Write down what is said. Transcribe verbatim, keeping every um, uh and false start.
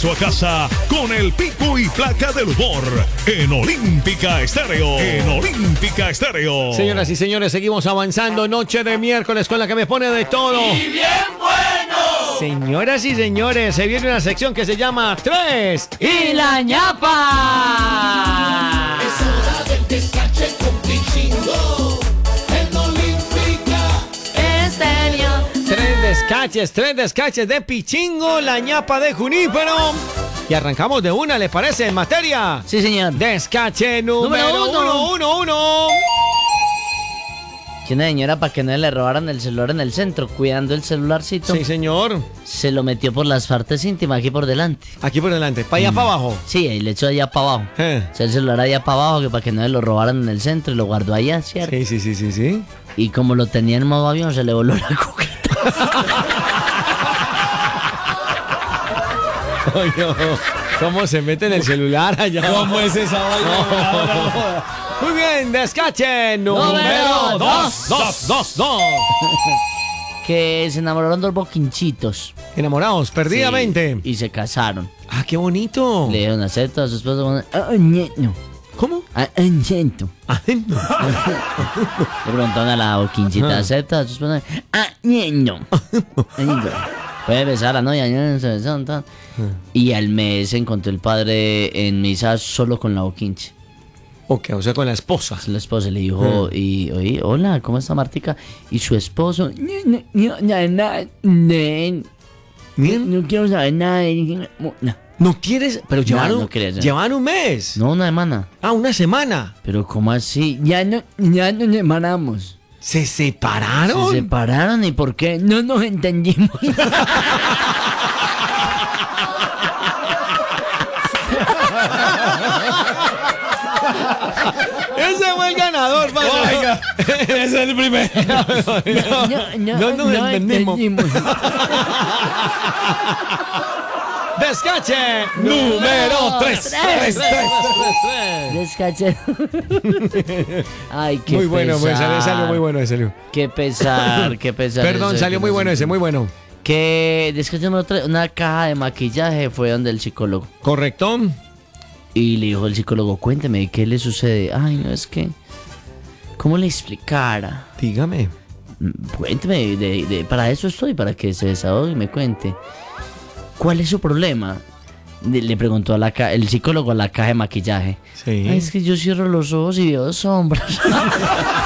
regreso a casa con el pico y placa del humor en Olímpica Estéreo. En Olímpica Estéreo. Señoras y señores, seguimos avanzando. Noche de miércoles con la que me pone de todo. ¡Y bien bueno! Señoras y señores, se viene una sección que se llama Tres ¡Y la ñapa! Es hora del descache con Pichingo en Olímpica Estéreo. Tres descaches, tres descaches de Pichingo, la ñapa de Junípero. Y arrancamos de una, ¿les parece? En materia. Sí, señor. Descache número, Número uno. uno, uno, uno. Que una señora, para que no le robaran el celular en el centro, cuidando el celularcito, Sí, señor. se lo metió por las partes íntimas, aquí por delante. Aquí por delante, para allá, para abajo. Sí, y le echó allá para abajo. Eh. O sea, el celular allá para abajo, que para que no se lo robaran en el centro, y lo guardó allá, ¿cierto? Sí, sí, sí, sí, sí. Y como lo tenía en modo avión, se le voló la coqueta. Ay, no. ¿Cómo se mete en el celular allá? ¿Cómo es esa vaina? Muy bien, descache número Número dos, dos, dos, dos. Que se enamoraron dos boquinchitos. Enamorados, perdidamente. Sí, y se casaron. Ah, qué bonito. Le dieron acepto a su esposo. Ah, ñeño. ¿Cómo? Ah, acepto. Ah, no. Le preguntaron a la boquinchita, Ah. ¿acepta a su esposo? Ah, ñeño. Ñeño. Puede besarla, ¿no? Y ayer se besaron, tal. Y al mes se encontró el padre en misa solo con la boquinche. Ok, o sea, con la esposa. La esposa le dijo, y oye, hola, ¿cómo está Martica? Y su esposo, no, no, no, no, no, ¿Bien? no quiero saber nada. de- No, ¿No quieres? Pero No, llevaron, no quería ya. llevan un mes. no, una semana. Ah, una semana. Pero ¿cómo así? Ya no, ya nos separamos. ¿Se separaron? Se separaron, ¿y por qué? No nos entendimos. Ese fue el ganador, padre. Oiga, ese es el primero. No nos entendimos. Descache número tres. Tres. Descaché. Ay, qué Muy bueno, pues pesar. salió, salió muy bueno ese. Salió. Qué pesar, qué pesar. Perdón, ese salió que muy nos bueno ese, muy bueno. Que descaché número tres, una caja de maquillaje fue donde el psicólogo. ¿Correcto? Y le dijo el psicólogo, cuénteme, ¿qué le sucede? Ay, no, es que... ¿Cómo le explicara? Dígame. Mm, Cuénteme, de, de- para eso estoy, para que se desahogue y me cuente. ¿Cuál es su problema? Le, le preguntó a la ca- el psicólogo a la caja de maquillaje. Sí. Ay, es que yo cierro los ojos y veo sombras.